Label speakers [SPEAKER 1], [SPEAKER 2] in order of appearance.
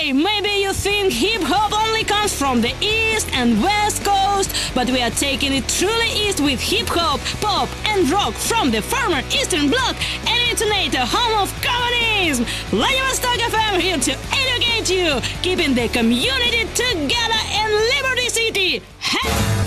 [SPEAKER 1] Hey, maybe you think hip-hop only comes from the East and West Coast, but we are taking it truly east with hip-hop, pop and rock from the former Eastern Bloc and Intonator, home of communism. Vladivostok FM here to educate you, keeping the community together in Liberty City.